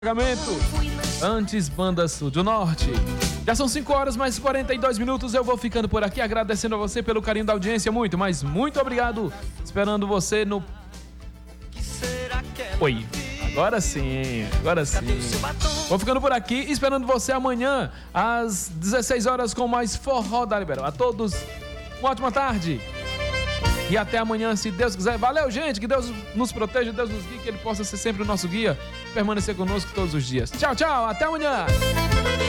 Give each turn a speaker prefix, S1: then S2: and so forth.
S1: Antes Banda Sul do Norte. Já são 5 horas mais 42 minutos. Eu vou ficando por aqui, agradecendo a você pelo carinho da audiência. Muito, mas muito obrigado. Esperando você no... Oi, agora sim. Vou ficando por aqui, esperando você amanhã às 16 horas com mais Forró da Liberal. A todos, uma ótima tarde. E até amanhã, se Deus quiser. Valeu, gente. Que Deus nos proteja, Deus nos guie, que Ele possa ser sempre o nosso guia. Permanecer conosco todos os dias. Tchau, tchau. Até amanhã.